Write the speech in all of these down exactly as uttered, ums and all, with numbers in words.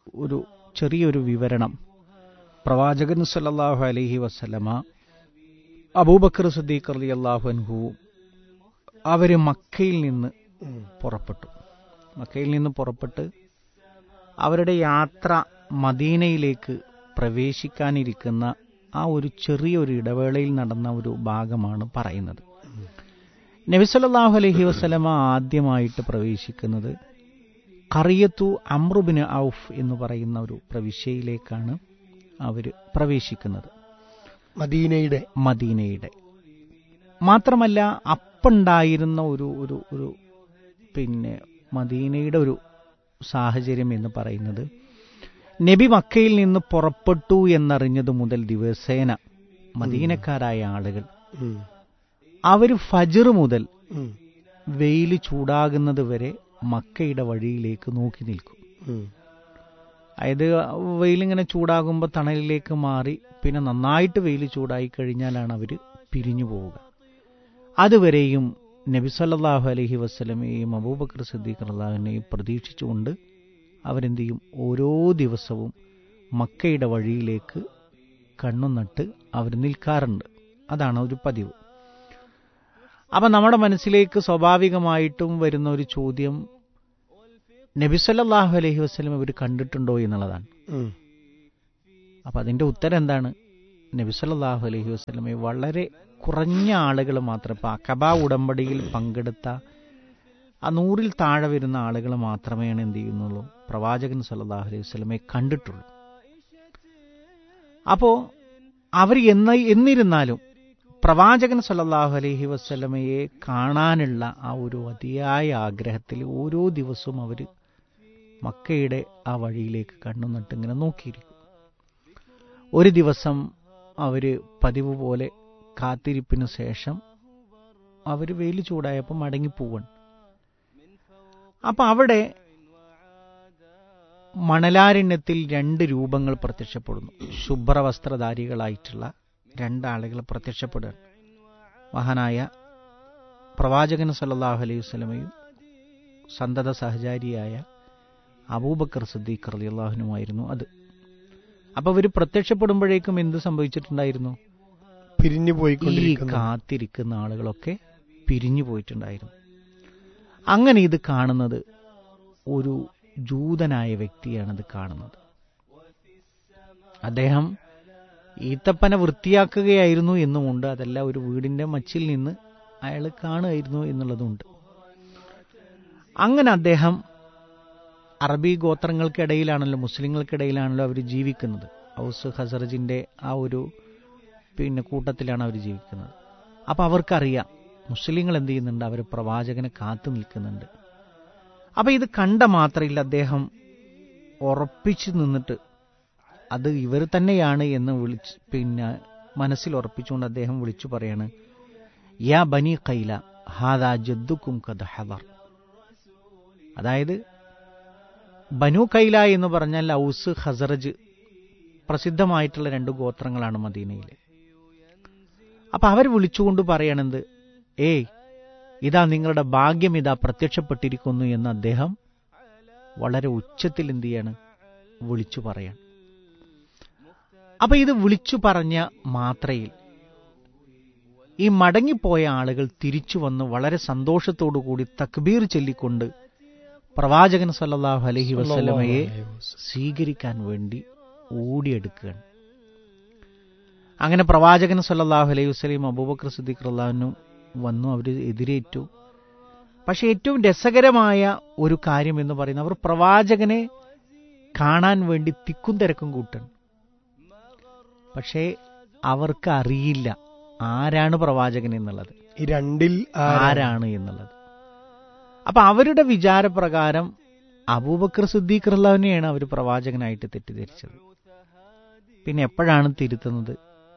ഒരു ചെറിയൊരു വിവരണം. പ്രവാചകൻ സല്ലല്ലാഹു അലൈഹി വസല്ലമ അബൂബക്കർ സിദ്ദീഖ് റളിയല്ലാഹു അൻഹു അവര് മക്കയിൽ നിന്ന് പുറപ്പെട്ടു. മക്കയിൽ നിന്ന് പുറപ്പെട്ട് അവരുടെ യാത്ര മദീനയിലേക്ക് പ്രവേശിക്കാനിരിക്കുന്ന ആ ഒരു ചെറിയൊരു ഇടവേളയിൽ നടന്ന ഒരു ഭാഗമാണ് പറയുന്നത്. നബി സല്ലല്ലാഹു അലൈഹി വസല്ലമ ആദ്യമായിട്ട് പ്രവേശിക്കുന്നത് ഖറിയത്തു അംർ ഇബ്നു ഔഫ് എന്ന് പറയുന്ന ഒരു പ്രവിശ്യയിലേക്കാണ് അവർ പ്രവേശിക്കുന്നത്, മദീനയുടെ മദീനയുടെ മാത്രമല്ല അപ്പുണ്ടായിരുന്ന ഒരു ഒരു ഒരു പിന്നെ മദീനയുടെ ഒരു സാഹചര്യം എന്ന് പറയുന്നത്, നബി മക്കയിൽ നിന്ന് പുറപ്പെട്ടു എന്നറിഞ്ഞത് മുതൽ ദിവസേന മദീനക്കാരായ ആളുകൾ അവർ ഫജ്ർ മുതൽ വെയിൽ ചൂടാകുന്നത് വരെ മക്കയുടെ വഴിയിലേക്ക് നോക്കി നിൽക്കും. അതായത് വെയിലിങ്ങനെ ചൂടാകുമ്പോൾ തണലിലേക്ക് മാറി പിന്നെ നന്നായിട്ട് വെയിൽ ചൂടായി കഴിഞ്ഞാലാണ് അവർ പിരിഞ്ഞു പോവുക. അതുവരെയും നബി സല്ലല്ലാഹു അലൈഹി വസല്ലമയെയും അബൂബക്കർ സിദ്ദീഖ് റളിയല്ലാഹുവിനെയും പ്രതീക്ഷിച്ചുകൊണ്ട് അവരെന്ത് ചെയ്യും, ഓരോ ദിവസവും മക്കയുടെ വഴിയിലേക്ക് കണ്ണും നട്ട് അവർ നിൽക്കാറുണ്ട്. അതാണ് ഒരു പതിവ്. അപ്പം നമ്മുടെ മനസ്സിലേക്ക് സ്വാഭാവികമായിട്ടും വരുന്ന ഒരു ചോദ്യം, നബി സല്ലല്ലാഹു അലൈഹി വസല്ലം ഇവർ കണ്ടിട്ടുണ്ടോ എന്നുള്ളതാണ്. അപ്പം അതിൻ്റെ ഉത്തരം എന്താണ്? നബി സല്ലല്ലാഹു അലൈഹി വസല്ലമയെ വളരെ കുറഞ്ഞ ആളുകൾ മാത്രം, ഇപ്പം അഖബ ഉടമ്പടിയിൽ പങ്കെടുത്ത ആ നൂറിൽ താഴെ വരുന്ന ആളുകൾ മാത്രമേ എന്ത് ചെയ്യുന്നുള്ളൂ, പ്രവാചകൻ സല്ലല്ലാഹു അലൈഹി വസല്ലമയെ കണ്ടിട്ടുള്ളൂ. അപ്പോൾ അവർ എന്ന എന്നിരുന്നാലും പ്രവാചകൻ സല്ലല്ലാഹു അലൈഹി വസല്ലമയെ കാണാനുള്ള ആ ഒരു അതിയായ ആഗ്രഹത്തിൽ ഓരോ ദിവസവും അവർ മക്കയുടെ ആ വഴിയിലേക്ക് കണ്ണു നട്ടിങ്ങനെ നോക്കിയിരിക്കും. ഒരു ദിവസം അവർ പതിവ് പോലെ കാത്തിരിപ്പിന് ശേഷം അവർ വെയിൽ ചൂടായപ്പോൾ മടങ്ങിപ്പോവാണ്. അപ്പം അവിടെ മണലാരണ്യത്തിൽ രണ്ട് രൂപങ്ങൾ പ്രത്യക്ഷപ്പെടുന്നു. ശുഭ്രവസ്ത്രധാരികളായിട്ടുള്ള രണ്ടാളുകൾ പ്രത്യക്ഷപ്പെടുകയാണ്. മഹാനായ പ്രവാചകൻ സല്ലല്ലാഹു അലൈഹി വസല്ലമയും സന്തത സഹചാരിയായ അബൂബക്കർ സിദ്ദീഖ് റളിയല്ലാഹു അൻഹുമായിരുന്നു അത്. അപ്പോൾ ഇവർ പ്രത്യക്ഷപ്പെടുമ്പോഴേക്കും എന്ത് സംഭവിച്ചിട്ടുണ്ടായിരുന്നു? പിരിഞ്ഞു പോയിക്കൊണ്ടിരിക്കുന്നു. കാത്തിരിക്കുന്ന ആളുകളൊക്കെ പിരിഞ്ഞു പോയിട്ടുണ്ടായിരുന്നു. അങ്ങനെ ഇത് കാണുന്നത് ഒരു ജൂതനായ വ്യക്തിയാണിത് കാണുന്നത്. അദ്ദേഹം ഈത്തപ്പന വൃത്തിയാക്കുകയായിരുന്നു എന്നുമുണ്ട്, അതല്ല ഒരു വീടിന്റെ മച്ചിൽ നിന്ന് അയാൾ കാണുമായിരുന്നു എന്നുള്ളതുണ്ട്. അങ്ങനെ അദ്ദേഹം അറബി ഗോത്രങ്ങൾക്കിടയിലാണല്ലോ, മുസ്ലിങ്ങൾക്കിടയിലാണല്ലോ അവർ ജീവിക്കുന്നത്. ഔസ് ഖസറജിന്റെ ആ ഒരു പിന്നെ കൂട്ടത്തിലാണ് അവർ ജീവിക്കുന്നത്. അപ്പം അവർക്കറിയാം മുസ്ലിങ്ങൾ എന്ത് ചെയ്യുന്നുണ്ട്, അവർ പ്രവാചകനെ കാത്തു നിൽക്കുന്നുണ്ട്. അപ്പം ഇത് കണ്ട മാത്രയില്ല, അദ്ദേഹം ഉറപ്പിച്ചു നിന്നിട്ട് അത് ഇവർ തന്നെയാണ് എന്ന് വിളിച്ച് പിന്നെ മനസ്സിൽ ഉറപ്പിച്ചുകൊണ്ട് അദ്ദേഹം വിളിച്ചു പറയാണ്, യാ ബനി ഖൈല ഹാദാ ജദ്ദുക്കും ഖദ് ഹദർ. അതായത് ബനു ഖൈല എന്ന് പറഞ്ഞാൽ ഔസ് ഖസറജ് പ്രസിദ്ധമായിട്ടുള്ള രണ്ട് ഗോത്രങ്ങളാണ് മദീനയിൽ. അപ്പൊ അവർ വിളിച്ചുകൊണ്ട് പറയണത്, ഏയ് ഇതാ നിങ്ങളുടെ ഭാഗ്യം ഇതാ പ്രത്യക്ഷപ്പെട്ടിരിക്കുന്നു എന്ന് അദ്ദേഹം വളരെ ഉച്ചത്തിൽ എന്ത് ചെയ്യാണ്, വിളിച്ചു പറയാൻ. അപ്പൊ ഇത് വിളിച്ചു പറഞ്ഞ മാത്രയിൽ ഈ മടങ്ങിപ്പോയ ആളുകൾ തിരിച്ചു വന്ന് വളരെ സന്തോഷത്തോടു കൂടി തക്ബീർ ചൊല്ലിക്കൊണ്ട് പ്രവാചകൻ സല്ലല്ലാഹു അലൈഹി വസല്ലമയെ സ്വീകരിക്കാൻ വേണ്ടി ഓടിയെടുക്കുകയാണ്. അങ്ങനെ പ്രവാചകൻ സല്ലല്ലാഹു അലൈഹി വസല്ലം അബൂബക്കർ സിദ്ദീഖ് റളിയല്ലാഹു അൻഹു വന്നു, അവർ എതിരേറ്റു. പക്ഷെ ഏറ്റവും രസകരമായ ഒരു കാര്യം എന്ന് പറയുന്നത്, അവർ പ്രവാചകനെ കാണാൻ വേണ്ടി തിക്കും തിരക്കും കൂട്ടണം. പക്ഷേ അവർക്ക് അറിയില്ല ആരാണ് പ്രവാചകൻ എന്നുള്ളത്, ഈ രണ്ടിൽ ആരാണ് എന്നുള്ളത്. അപ്പൊ അവരുടെ വിചാരപ്രകാരം അബൂബക്കർ സിദ്ദീഖ് റളിയല്ലാഹുവിനെയാണ് അവർ പ്രവാചകനായിട്ട് തെറ്റിദ്ധരിച്ചത്. പിന്നെ എപ്പോഴാണ് തിരുത്തുന്നത്?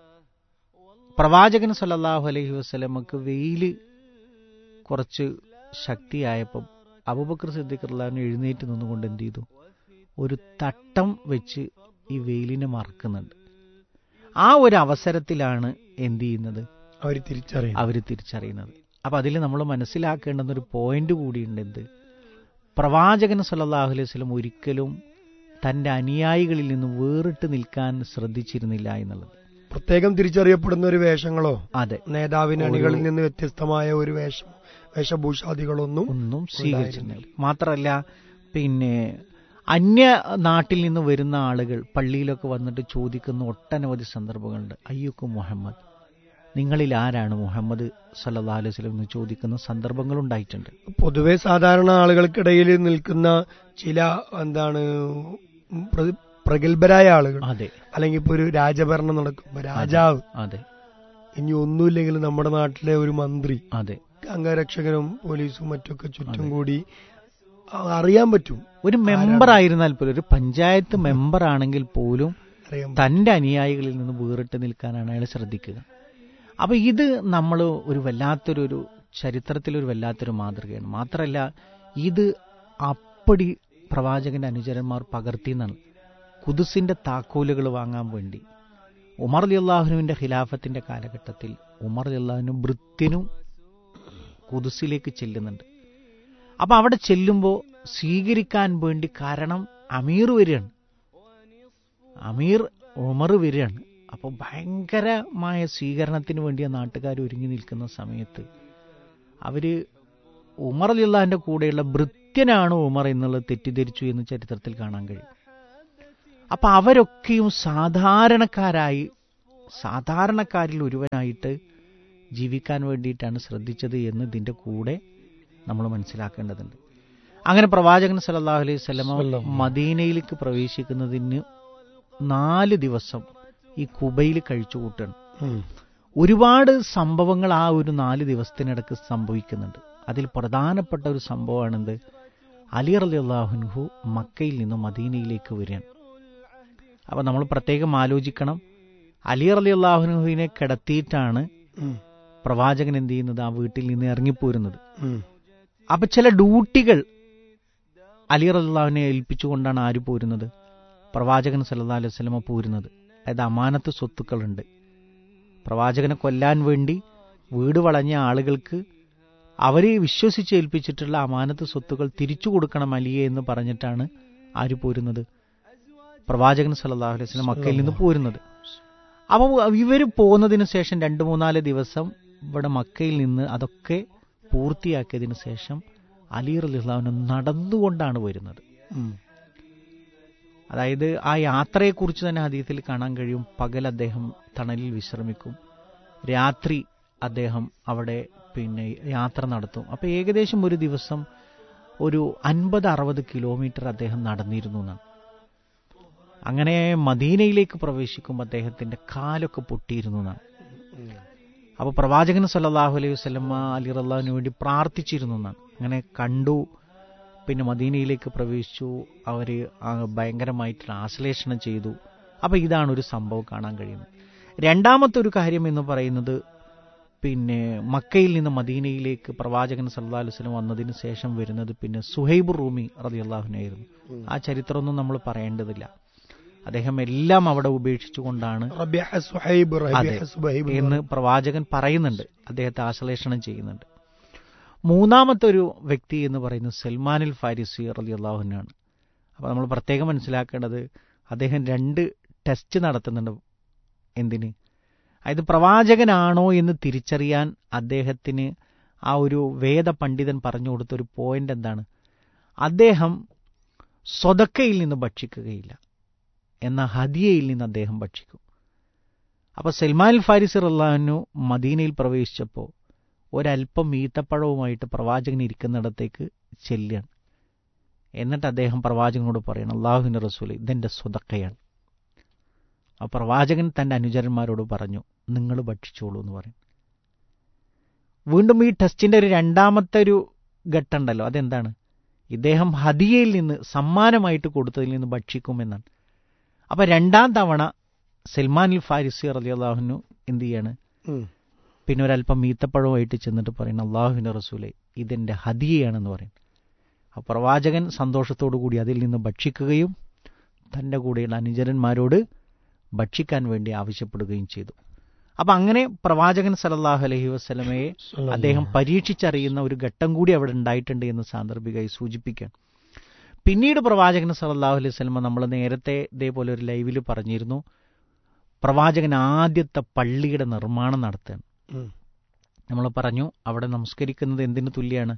പ്രവാചകൻ സല്ലല്ലാഹു അലൈഹി വസല്ലമക്ക് വെയില് കുറച്ച് ശക്തിയായപ്പോൾ അബൂബക്കർ സിദ്ദീഖ് റളിയല്ലാഹു എഴുന്നേറ്റ് നിന്നുകൊണ്ട് എന്ത് ചെയ്തു, ഒരു തട്ടം വെച്ച് ഈ വെയിലിനെ മറക്കുന്നുണ്ട്. ആ ഒരു അവസരത്തിലാണ് എന്ത് ചെയ്യുന്നത്, അവർ തിരിച്ചറിയുന്നത് അവർ തിരിച്ചറിയുന്നത് അപ്പൊ അതിൽ നമ്മൾ മനസ്സിലാക്കേണ്ടുന്ന ഒരു പോയിന്റ് കൂടിയുണ്ട്. എന്ത്? പ്രവാചകൻ സല്ലല്ലാഹു അലൈഹി വസല്ലം ഒരിക്കലും തൻ്റെ അനുയായികളിൽ നിന്ന് വേറിട്ട് നിൽക്കാൻ ശ്രദ്ധിച്ചിരുന്നില്ല എന്നുള്ളത്. പ്രത്യേകം തിരിച്ചറിയപ്പെടുന്ന ഒരു വേഷങ്ങളോ അതെ, നേതാവിന് അണികളിൽ നിന്ന് വ്യത്യസ്തമായ ഒരു വേഷം വേഷഭൂഷാദികളൊന്നും ഒന്നും സ്വീകരിച്ചിരുന്നില്ല. മാത്രമല്ല, പിന്നെ അന്യ നാട്ടിൽ നിന്ന് വരുന്ന ആളുകൾ പള്ളിയിലൊക്കെ വന്നിട്ട് ചോദിക്കുന്ന ഒട്ടനവധി സന്ദർഭങ്ങളുണ്ട്. അയ്യുക്കും മുഹമ്മദ്, നിങ്ങളിൽ ആരാണ് മുഹമ്മദ് സല്ലല്ലാഹു അലൈഹി വസല്ലം എന്ന് ചോദിക്കുന്ന സന്ദർഭങ്ങൾ ഉണ്ടായിട്ടുണ്ട്. പൊതുവെ സാധാരണ ആളുകൾക്കിടയിൽ നിൽക്കുന്ന ചില എന്താണ് പ്ര- പ്രഗത്ഭരായ ആളുകൾ, അതെ അല്ലെങ്കിൽ ഇപ്പൊ ഒരു രാജഭരണം നടക്കുമ്പോ രാജാവ്, അതെ ഇനി ഒന്നുമില്ലെങ്കിൽ നമ്മുടെ നാട്ടിലെ ഒരു മന്ത്രി, അതെ അംഗരക്ഷകരും പോലീസും മറ്റൊക്കെ ചുറ്റും കൂടി അറിയാൻ പറ്റും. ഒരു മെമ്പർ ആയിരുന്നാൽ പോലും, ഒരു പഞ്ചായത്ത് മെമ്പർ ആണെങ്കിൽ പോലും അറിയാൻ തന്റെ അനുയായികളിൽ നിന്ന് വേറിട്ട് നിൽക്കാനാണ് അയാൾ ശ്രദ്ധിക്കുക. അപ്പൊ ഇത് നമ്മൾ ഒരു വല്ലാത്തൊരു ഒരു ചരിത്രത്തിലൊരു വല്ലാത്തൊരു മാതൃകയാണ്. മാത്രമല്ല, ഇത് അപ്പടി പ്രവാചകന്റെ അനുചരന്മാർ പകർത്തിയെന്നാണ്. ഖുദ്സിന്റെ താക്കോലുകൾ വാങ്ങാൻ വേണ്ടി ഉമർ റളിയല്ലാഹുവിന്റെ ഖിലാഫത്തിന്റെ കാലഘട്ടത്തിൽ ഉമർ റളിയല്ലാഹു ഭൃത്യനും ഖുദ്സിലേക്ക് ചെല്ലുന്നുണ്ട്. അപ്പൊ അവിടെ ചെല്ലുമ്പോൾ സ്വീകരിക്കാൻ വേണ്ടി, കാരണം അമീർ വരികയാണ്, അമീർ ഉമർ വരികയാണ്. അപ്പോൾ ഭയങ്കരമായ സ്വീകരണത്തിന് വേണ്ടി ആ നാട്ടുകാർ ഒരുങ്ങി നിൽക്കുന്ന സമയത്ത് അവര് ഉമർ റളിയല്ലാഹുവിന്റെ കൂടെയുള്ള ഭൃത്യനാണ് ഉമർ എന്നുള്ളത് തെറ്റിദ്ധരിച്ചു എന്ന് ചരിത്രത്തിൽ കാണാൻ കഴിയും. അപ്പൊ അവരൊക്കെയും സാധാരണക്കാരായി, സാധാരണക്കാരിൽ ഒരുവനായിട്ട് ജീവിക്കാൻ വേണ്ടിയിട്ടാണ് ശ്രദ്ധിച്ചത് എന്ന് ഇതിന്റെ കൂടെ നമ്മൾ മനസ്സിലാക്കേണ്ടതുണ്ട്. അങ്ങനെ പ്രവാചകൻ സല്ലല്ലാഹു അലൈഹി വസല്ലമ മദീനയിലേക്ക് പ്രവേശിക്കുന്നതിന് നാല് ദിവസം ഈ ഖുബയിൽ കഴിച്ചു കൂട്ടാണ്. ഒരുപാട് സംഭവങ്ങൾ ആ ഒരു നാല് ദിവസത്തിനിടക്ക് സംഭവിക്കുന്നുണ്ട്. അതിൽ പ്രധാനപ്പെട്ട ഒരു സംഭവമാണെന്ത്, അലി റളിയല്ലാഹു അൻഹു മക്കയിൽ നിന്ന് മദീനയിലേക്ക് വരികയാണ്. അപ്പൊ നമ്മൾ പ്രത്യേകം ആലോചിക്കണം, അലി റളിയല്ലാഹു അൻഹുവിനെ കിടത്തിയിട്ടാണ് പ്രവാചകൻ എന്ത് ചെയ്യുന്നത്, ആ വീട്ടിൽ നിന്ന് ഇറങ്ങിപ്പോരുന്നത്. അപ്പൊ ചില ഡ്യൂട്ടികൾ അലി റളിയല്ലാഹുവിനെ ഏൽപ്പിച്ചുകൊണ്ടാണ് ആര് പോരുന്നത്, പ്രവാചകൻ സല്ലല്ലാഹു അലൈഹി വസല്ലമ പോരുന്നത്. അതായത് അമാനത്ത് സ്വത്തുക്കളുണ്ട്. പ്രവാചകനെ കൊല്ലാൻ വേണ്ടി വീട് വളഞ്ഞ ആളുകൾക്ക് അവരെ വിശ്വസിച്ച് ഏൽപ്പിച്ചിട്ടുള്ള അമാനത്ത് സ്വത്തുക്കൾ തിരിച്ചു കൊടുക്കണം അലിയെ എന്ന് പറഞ്ഞിട്ടാണ് ആര് പോരുന്നത്, പ്രവാചകൻ സല്ലല്ലാഹു അലൈഹി വസല്ലം മക്കയിൽ നിന്ന് പോരുന്നത്. അപ്പോൾ ഇവർ പോകുന്നതിന് ശേഷം രണ്ട് മൂന്നാല് ദിവസം ഇവിടെ മക്കയിൽ നിന്ന് അതൊക്കെ പൂർത്തിയാക്കിയതിന് ശേഷം അലി റളിയല്ലാഹു അൻഹു നടന്നുകൊണ്ടാണ് വരുന്നത്. അതായത് ആ യാത്രയെക്കുറിച്ച് തന്നെ ഹദീസിൽ കാണാൻ കഴിയും. പകൽ അദ്ദേഹം തണലിൽ വിശ്രമിക്കും, രാത്രി അദ്ദേഹം അവിടെ പിന്നെ യാത്ര നടത്തും. അപ്പോൾ ഏകദേശം ഒരു ദിവസം ഒരു അൻപത് അറുപത് കിലോമീറ്റർ അദ്ദേഹം നടന്നിരുന്നു എന്നാണ്. അങ്ങനെ മദീനയിലേക്ക് പ്രവേശിക്കുമ്പോൾ അദ്ദേഹത്തിന്റെ കാലൊക്കെ പൊട്ടിയിരുന്നു എന്നാണ്. അപ്പോൾ പ്രവാചകൻ സല്ലല്ലാഹു അലൈഹി വസല്ലമ അലി റളിയല്ലാഹുവിന് വേണ്ടി പ്രാർത്ഥിച്ചിരുന്നു എന്നാണ്. അങ്ങനെ കണ്ടു, പിന്നെ മദീനയിലേക്ക് പ്രവേശിച്ചു. അവർ ഭയങ്കരമായിട്ട് ആശ്ലേഷണം ചെയ്തു. അപ്പോൾ ഇതാണ് ഒരു സംഭവം കാണാൻ കഴിയുന്നത്. രണ്ടാമത്തെ ഒരു കാര്യം എന്ന് പറയുന്നത്, പിന്നെ മക്കയിൽ നിന്ന് മദീനയിലേക്ക് പ്രവാചകൻ സല്ലല്ലാഹു അലൈഹി വസല്ലം വന്നതിന് ശേഷം വരുന്നത് പിന്നെ സുഹൈബ് റൂമി റളിയല്ലാഹു അൻഹു ആയിരുന്നു. ആ ചരിത്രമൊന്നും നമ്മൾ പറയേണ്ടതില്ല. അദ്ദേഹം എല്ലാം അവിടെ ഉപേക്ഷിച്ചുകൊണ്ടാണ് എന്ന് പ്രവാചകൻ പറയുന്നുണ്ട്, അദ്ദേഹത്തെ ആശ്ലേഷണം ചെയ്യുന്നുണ്ട്. മൂന്നാമത്തെ ഒരു വ്യക്തി എന്ന് പറയുന്നത് സൽമാനുൽ ഫാരിസി റളിയല്ലാഹു അൻഹു ആണ്. അപ്പോൾ നമ്മൾ പ്രത്യേകം മനസ്സിലാക്കേണ്ടത്, അദ്ദേഹം രണ്ട് ടെസ്റ്റ് നടത്തുന്നുണ്ട്. എന്തിന്? അതായത് പ്രവാചകനാണോ എന്ന് തിരിച്ചറിയാൻ അദ്ദേഹത്തിന് ആ ഒരു വേദ പണ്ഡിതൻ പറഞ്ഞു കൊടുത്തൊരു പോയിന്റ് എന്താണ്, അദ്ദേഹം സ്വതക്കയിൽ നിന്ന് ഭക്ഷിക്കുകയില്ല, എന്നാൽ ഹദിയയിൽ നിന്ന് അദ്ദേഹം ഭക്ഷിക്കും. അപ്പോൾ സൽമാനുൽ ഫാരിസി റളിയല്ലാഹു അൻഹു മദീനയിൽ പ്രവേശിച്ചപ്പോൾ ഒരല്പം ഈത്തപ്പഴവുമായിട്ട് പ്രവാചകൻ ഇരിക്കുന്നിടത്തേക്ക് ചെല്ലുകയാണ്. എന്നിട്ട് അദ്ദേഹം പ്രവാചകനോട് പറയണം, അല്ലാഹുവിന്റെ റസൂലേ, ഇതെന്റെ സ്വതക്കയാണ്. ആ പ്രവാചകൻ തന്റെ അനുചരന്മാരോട് പറഞ്ഞു, നിങ്ങൾ ഭക്ഷിച്ചോളൂ എന്ന് പറയും. വീണ്ടും ഈ ടെസ്റ്റിന്റെ ഒരു രണ്ടാമത്തെ ഒരു ഘട്ടം ഉണ്ടല്ലോ, അതെന്താണ്, ഇദ്ദേഹം ഹദിയയിൽ നിന്ന് സമ്മാനമായിട്ട് കൊടുത്തതിൽ നിന്ന് ഭക്ഷിക്കുമെന്നാണ്. അപ്പൊ രണ്ടാം തവണ സൽമാനുൽ ഫാരിസി റളിയല്ലാഹു അൻഹു എന്ത് ചെയ്യാണ്, പിന്നെ ഒരല്പം ഈത്തപ്പഴവുമായിട്ട് ചെന്നിട്ട് പറയുന്നത്, അല്ലാഹുവിന്റെ റസൂലേ, ഇതെന്റെ ഹദിയയാണെന്ന് പറയും. ആ പ്രവാചകൻ സന്തോഷത്തോടു കൂടി അതിൽ നിന്ന് ഭക്ഷിക്കുകയും തൻ്റെ കൂടെയുള്ള അനുചരന്മാരോട് ഭക്ഷിക്കാൻ വേണ്ടി ആവശ്യപ്പെടുകയും ചെയ്തു. അപ്പൊ അങ്ങനെ പ്രവാചകൻ സല്ലല്ലാഹു അലൈഹി വസല്ലമയെ അദ്ദേഹം പരീക്ഷിച്ചറിയുന്ന ഒരു ഘട്ടം കൂടി അവിടെ ഉണ്ടായിട്ടുണ്ട് എന്ന് സാന്ദർഭികമായി സൂചിപ്പിക്കാൻ. പിന്നീട് പ്രവാചകൻ സല്ലല്ലാഹു അലൈഹി വസല്ലം, നമ്മൾ നേരത്തെ ഇതേപോലെ ഒരു ലൈവിൽ പറഞ്ഞിരുന്നു, പ്രവാചകൻ ആദ്യത്തെ പള്ളിയുടെ നിർമ്മാണം നടത്തുകയാണ്. നമ്മൾ പറഞ്ഞു അവിടെ നമസ്കരിക്കുന്നത് എന്തിനു തുല്യമാണ്?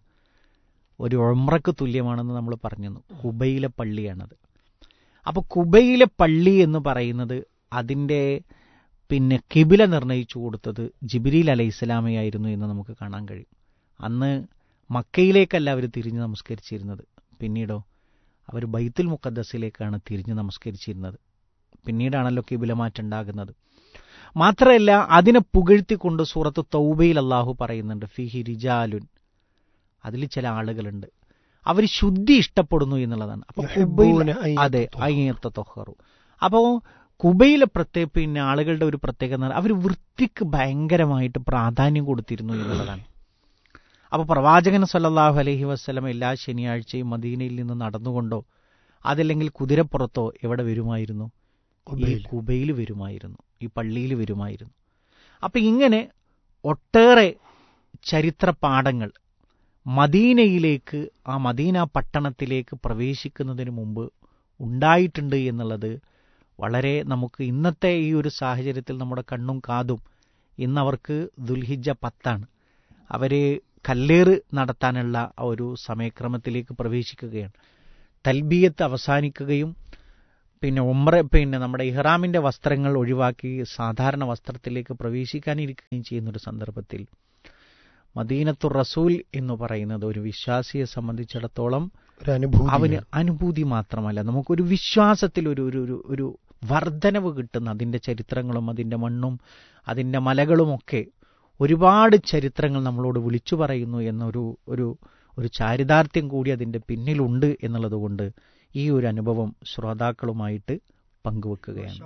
ഒരു ഉംറക്ക് തുല്യമാണെന്ന് നമ്മൾ പറഞ്ഞു. കുബയിലെ പള്ളിയാണത്. അപ്പോൾ കുബയിലെ പള്ളി എന്ന് പറയുന്നത് അതിൻ്റെ പിന്നെ കിബില നിർണയിച്ചു കൊടുത്തത് ജിബ്രീൽ അലൈഹിസ്സലാമയായിരുന്നു എന്ന് നമുക്ക് കാണാൻ കഴിയും. അന്ന് മക്കയിലേക്കല്ല അവർ തിരിഞ്ഞ് നമസ്കരിച്ചിരുന്നത്, പിന്നീടോ അവർ ബൈത്തുൽ മുഖദ്ദസിലേക്കാണ് തിരിഞ്ഞ് നമസ്കരിച്ചിരുന്നത്. പിന്നീടാണല്ലോ കിബില മാറ്റുണ്ടാകുന്നത്. മാത്രമല്ല അതിനെ പുകഴ്ത്തിക്കൊണ്ട് സൂറത്ത് തൗബയിൽ അല്ലാഹു പറയുന്നുണ്ട്, ഫിഹി റിജാലുൻ, അതിൽ ചില ആളുകളുണ്ട് അവർ ശുദ്ധി ഇഷ്ടപ്പെടുന്നു എന്നുള്ളതാണ്. അപ്പോൾ അതെ അയ്യത്ത തൊഹറു. അപ്പോൾ കുബയിലെ പ്രത്യേക പിന്നെ ആളുകളുടെ ഒരു പ്രത്യേകത അവർ വൃത്തിക്ക് ഭയങ്കരമായിട്ട് പ്രാധാന്യം കൊടുത്തിരുന്നു എന്നുള്ളതാണ്. അപ്പോൾ പ്രവാചകൻ സല്ലല്ലാഹു അലൈഹി വസല്ലം എല്ലാ ശനിയാഴ്ചയും മദീനയിൽ നിന്ന് നടന്നുകൊണ്ടോ അതല്ലെങ്കിൽ കുതിരപ്പുറത്തോ എവിടെ വരുമായിരുന്നു? ഈ കുബയിൽ വരുമായിരുന്നു, ഈ പള്ളിയിൽ വരുമായിരുന്നു. അപ്പം ഇങ്ങനെ ഒട്ടേറെ ചരിത്ര പാഠങ്ങൾ മദീനയിലേക്ക്, ആ മദീന പട്ടണത്തിലേക്ക് പ്രവേശിക്കുന്നതിന് മുമ്പ് ഉണ്ടായിട്ടുണ്ട് എന്നുള്ളത് വളരെ നമുക്ക് ഇന്നത്തെ ഈ ഒരു സാഹചര്യത്തിൽ നമ്മുടെ കണ്ണും കാതും, ഇന്നവർക്ക് ദുൽഹിജ്ജ പത്താണ്, അവർ കല്ലേറ് നടത്താനുള്ള ഒരു സമയക്രമത്തിലേക്ക് പ്രവേശിക്കുകയാണ്. തൽബിയത്ത് അവസാനിക്കുകയും പിന്നെ ഉംറ പിന്നെ നമ്മുടെ ഇഹ്റാമിൻ്റെ വസ്ത്രങ്ങൾ ഒഴിവാക്കി സാധാരണ വസ്ത്രത്തിലേക്ക് പ്രവേശിക്കാനിരിക്കുകയും ചെയ്യുന്നൊരു സന്ദർഭത്തിൽ മദീനത്തുർ റസൂൽ എന്ന് പറയുന്നത് ഒരു വിശ്വാസിയെ സംബന്ധിച്ചിടത്തോളം അവന് അനുഭൂതി മാത്രമല്ല, നമുക്കൊരു വിശ്വാസത്തിൽ ഒരു ഒരു ഒരു വർധനവ് കിട്ടുന്ന, അതിൻ്റെ ചരിത്രങ്ങളും അതിൻ്റെ മണ്ണും അതിൻ്റെ മലകളുമൊക്കെ ഒരുപാട് ചരിത്രങ്ങൾ നമ്മളോട് വിളിച്ചു പറയുന്നു എന്നൊരു ഒരു ഒരു ചാരിതാർത്ഥ്യം കൂടി അതിൻ്റെ പിന്നിലുണ്ട് എന്നുള്ളതുകൊണ്ട് ഈ ഒരു അനുഭവം ശ്രോതാക്കളുമായിട്ട് പങ്കുവെക്കുകയാണ്.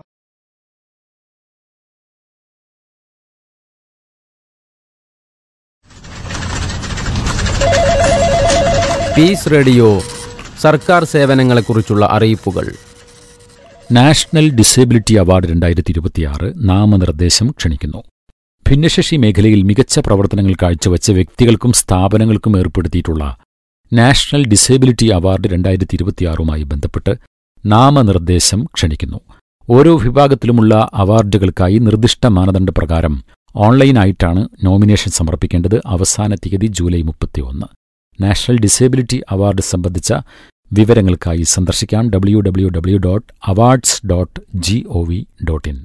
പീസ് റേഡിയോ സർക്കാർ സേവനങ്ങളെക്കുറിച്ചുള്ള അറിയിപ്പുകൾ. നാഷണൽ ഡിസേബിലിറ്റി അവാർഡ് രണ്ടായിരത്തി ഇരുപത്തിയാറ് നാമനിർദ്ദേശം ക്ഷണിക്കുന്നു. ഭിന്നശേഷി മേഖലയിൽ മികച്ച പ്രവർത്തനങ്ങൾ കാഴ്ചവെച്ച വ്യക്തികൾക്കും സ്ഥാപനങ്ങൾക്കും ഏർപ്പെടുത്തിയിട്ടുള്ള നാഷണൽ ഡിസേബിലിറ്റി അവാർഡ് രണ്ടായിരത്തി ഇരുപത്തിയാറുമായി ബന്ധപ്പെട്ട് നാമനിർദ്ദേശം ക്ഷണിക്കുന്നു. ഓരോ വിഭാഗത്തിലുമുള്ള അവാർഡുകൾക്കായി നിർദ്ദിഷ്ട മാനദണ്ഡപ്രകാരം ഓൺലൈനായിട്ടാണ് നോമിനേഷൻ സമർപ്പിക്കേണ്ടത്. അവസാന തീയതി ജൂലൈ മുപ്പത്തിയൊന്ന്. നാഷണൽ ഡിസേബിലിറ്റി അവാർഡ് സംബന്ധിച്ച വിവരങ്ങൾക്കായി സന്ദർശിക്കാം W W W dot awards dot G O V dot in.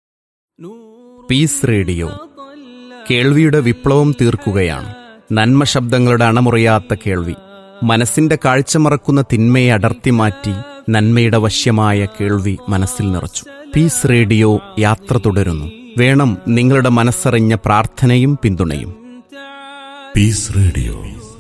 Piece radio കേൾവിയുടെ വിപ്ലവം തീർക്കുകയാണ്. നന്മ ശബ്ദങ്ങളുടെ അണമുറിയാത്ത കേൾവി, മനസ്സിന്റെ കാഴ്ച മറക്കുന്ന തിന്മയെ അടർത്തി മാറ്റി നന്മയുടെ വശ്യമായ കേൾവി മനസ്സിൽ നിറച്ചു. പീസ് റേഡിയോ യാത്ര തുടരുന്നു. വേണം നിങ്ങളുടെ മനസ്സറിഞ്ഞ പ്രാർത്ഥനയും പിന്തുണയും. Piece radio